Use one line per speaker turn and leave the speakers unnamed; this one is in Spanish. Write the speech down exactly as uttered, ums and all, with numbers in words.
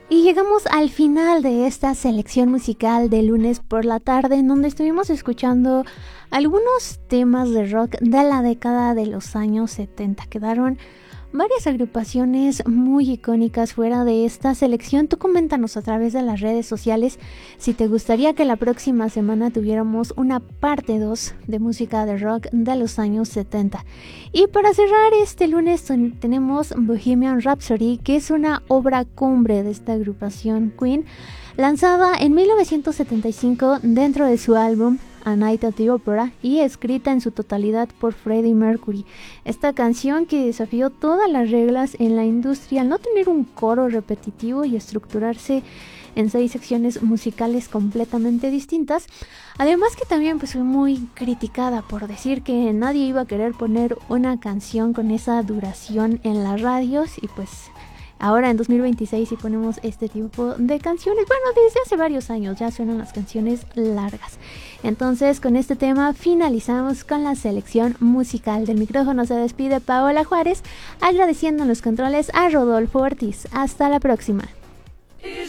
Y llegamos al final de esta selección musical de lunes por la tarde, en donde estuvimos escuchando algunos temas de rock de la década de los años setenta. Quedaron varias agrupaciones muy icónicas fuera de esta selección. Tú coméntanos a través de las redes sociales si te gustaría que la próxima semana tuviéramos una parte dos de música de rock de los años setenta. Y para cerrar este lunes tenemos Bohemian Rhapsody, que es una obra cumbre de esta agrupación Queen, lanzada en mil novecientos setenta y cinco dentro de su álbum A Night at the Opera y escrita en su totalidad por Freddie Mercury. Esta canción que desafió todas las reglas en la industria al no tener un coro repetitivo y estructurarse en seis secciones musicales completamente distintas. Además que también pues fue muy criticada por decir que nadie iba a querer poner una canción con esa duración en las radios, y pues ahora en dos mil veintiséis si ponemos este tipo de canciones, bueno, desde hace varios años ya suenan las canciones largas. Entonces con este tema finalizamos con la selección musical. Del micrófono se despide Paola Juárez, agradeciendo en los controles a Rodolfo Ortiz. Hasta la próxima.